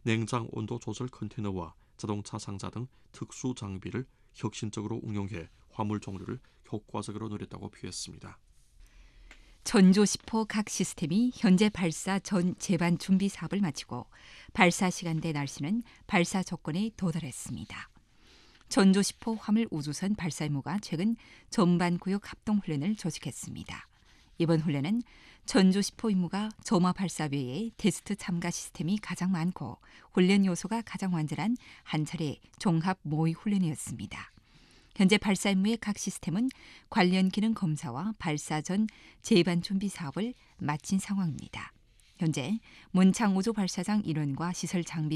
냉장 온도 조절 컨테이너와 자동차 상자 등 특수 장비를 혁신적으로 응용해 화물 종류를 효과적으로 누렸다고 표했습니다. 전조 10호 각 시스템이 현재 발사 전 제반 준비 사업을 마치고 발사 시간대 날씨는 발사 조건에 도달했습니다. 전조 10호 화물 우주선 발사 임무가 최근 전반 구역 합동 훈련을 조직했습니다. 이번 훈련은 전조 10호 임무가 점화 발사 외에 테스트 참가 시스템이 가장 많고 훈련 요소가 가장 완전한 한 차례 종합 모의 훈련이었습니다. 현재 발사 임무의 각 시스템은 관련 기능 검사와 발사 전 제반 준비 사업을 마친 상황입니다. 현재 문창 우주 발사장 인원과 시설 장비